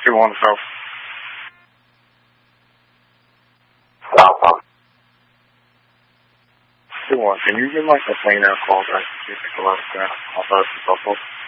210. Southbound. 21, can you give my complainer a call back to see if I can let us know? I'll start to Buffalo.